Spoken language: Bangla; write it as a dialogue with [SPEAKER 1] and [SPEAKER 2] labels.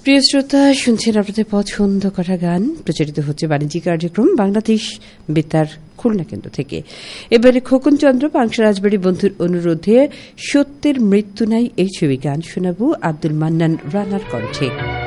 [SPEAKER 1] প্রিয় শ্রোতা, শুনছেন আপনাদের পছন্দ করা গান প্রচারিত হচ্ছে বাণিজ্যিক কার্যক্রম বাংলাদেশ বেতার খুলনা কেন্দ্র থেকে। এবারে খোকন চন্দ্র পাংশা রাজবাড়ী বন্ধুর অনুরোধে সত্যের মৃত্যু নাই এই ছবি গান শোনাবো আব্দুল মান্নান রানার কণ্ঠে।